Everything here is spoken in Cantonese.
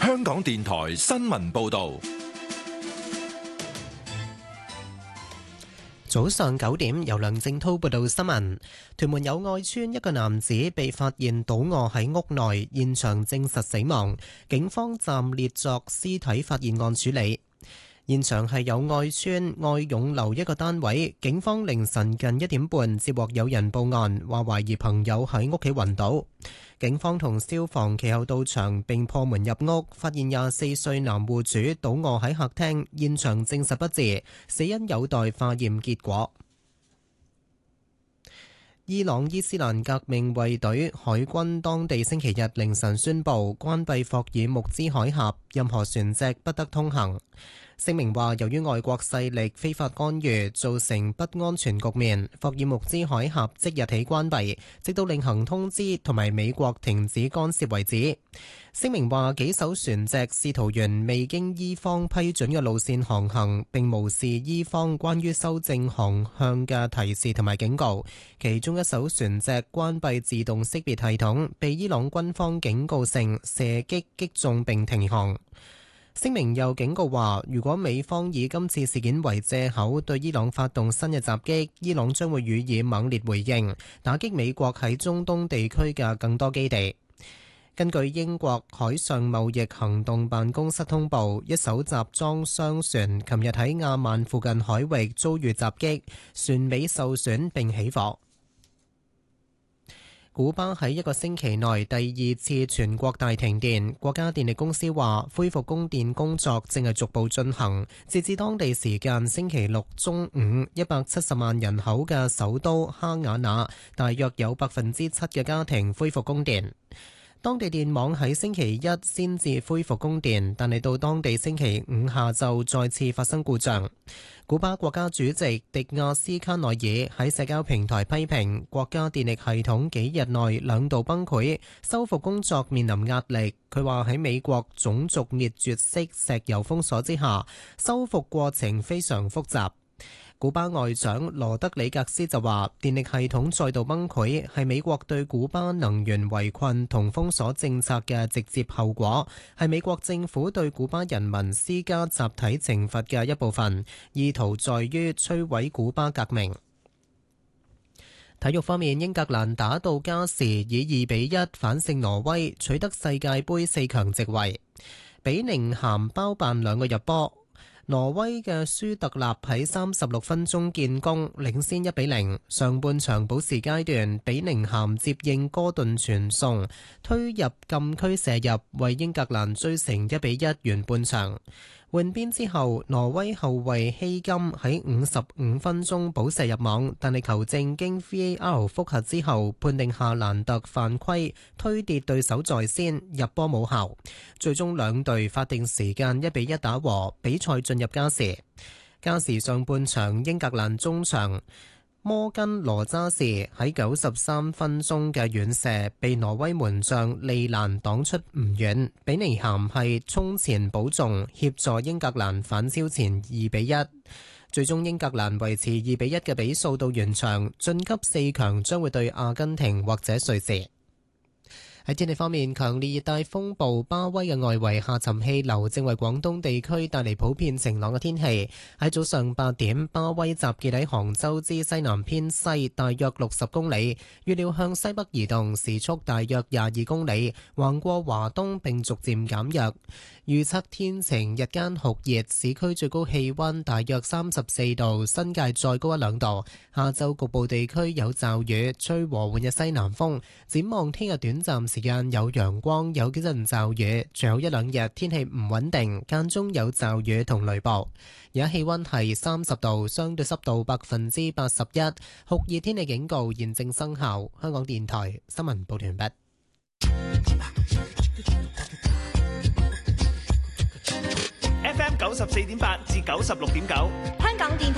香港電台新聞報道。 早上9點，由梁正滔報道新聞。屯門友愛邨一個男子被發現倒卧喺屋內，現場證實死亡，警方暫列作屍體發現案處理。現場係友愛邨愛勇樓一個單位，警方凌晨近1點半接獲有人報案，話懷疑朋友喺屋企暈倒。警方同消防其後到場並破門入屋，發現24歲男戶主倒卧喺客廳，現場證實不治，死因有待化驗結果。伊朗伊斯蘭革命衛隊海軍當地星期日凌晨宣布關閉霍爾木茲海峽，任何船隻不得通行。聲明話，由於外國勢力非法干預，造成不安全局面，霍爾木茲海峽即日起關閉，直到另行通知同埋美國停止干涉為止。聲明話，幾艘船隻試圖沿未經伊方批准嘅路線航行，並無視伊方關於修正航向嘅提示同埋警告。其中一艘船隻關閉自動識別系統，被伊朗軍方警告性射擊擊中並停航。聲明又警告話，如果美方以今次事件為藉口對伊朗發動新嘅襲擊，伊朗將會予以猛烈回應，打擊美國喺中東地區嘅更多基地。根據英國海上貿易行動辦公室通報，一艘集裝箱船琴日喺亞曼附近海域遭遇襲擊，船尾受損並起火。古巴喺一個星期內第2次全國大停電，國家電力公司話恢復供電工作正係逐步進行。截至當地時間星期六中午，170萬人口嘅首都哈瓦那，大約有7%嘅家庭恢復供電。當地電網喺星期一先至恢復供電，但係到當地星期五下晝再次發生故障。古巴國家主席迪亞斯卡內爾喺社交平台批評國家電力系統幾日內2度崩潰，修復工作面臨壓力。佢話喺美國種族滅絕式石油封鎖之下，修復過程非常複雜。古巴外長羅德里格斯就話，電力系統再度崩潰係美國對古巴能源圍困同封鎖政策嘅直接後果，係美國政府對古巴人民施加集體懲罰嘅一部分，意圖在於摧毀古巴革命。體育方面，英格蘭打到加時以2-1反勝挪威，取得世界盃4強席位。比寧咸包辦2個入波。挪威嘅舒特納喺36分鐘建功，領先1-0。上半場補時階段，比寧咸接應哥頓傳送，推入禁區射入，為英格蘭追成1-1完半場。換邊之後，挪威後衛希金喺55分鐘補射入網，但係球證經 VAR 複核之後判定夏蘭特犯規，推跌對手在先，入波冇效。最終兩隊法定時間1-1打和，比賽進入加時。加時上半場，英格蘭中場摩根羅渣士喺93分鐘嘅遠射被挪威門將利蘭擋出唔遠，比尼咸係衝前補中，協助英格蘭反超前2-1。最終英格蘭維持2-1嘅比數到完場，晉級4強將會對阿根廷或者瑞士。喺天氣方面，強烈熱帶風暴巴威嘅外圍下沉氣流正為廣東地區帶嚟普遍晴朗嘅天氣。喺早上8點，巴威集結喺杭州之西南偏西大約60公里，預料向西北移動，時速大約22公里，橫過華東並逐漸減弱。預測天晴，日間酷熱，市區最高氣溫大約34度，新界再高1-2度。下晝局部地區有驟雨，吹和緩嘅西南風。展望聽日短暫時間有陽光，有幾陣驟雨，最後1-2日天氣唔穩定，間中有驟雨同雷暴。而家氣溫係30度，相對濕度81%，酷熱天氣警告現正生效。香港電台新聞報道完畢。 FM 94.8至96.9，香港電台。